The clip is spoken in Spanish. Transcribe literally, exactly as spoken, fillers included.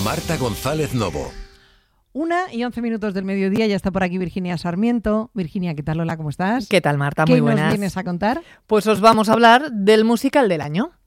Marta González Novo. Una y once minutos del mediodía, ya está por aquí Virginia Sarmiento. Virginia, ¿qué tal? Hola, ¿cómo estás? ¿Qué tal, Marta? ¿Qué Muy buenas. nos vienes a contar? Pues os vamos a hablar del musical del año.